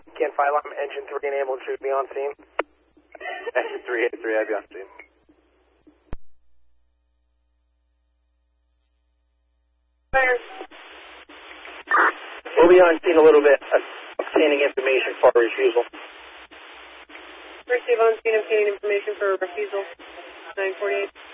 Can 5 alarm engine 3 and ambulance should be on scene. Engine 383, I'll be on scene. We'll be on scene a little bit, obtaining information for refusal. Receive on scene obtaining information for refusal, 948.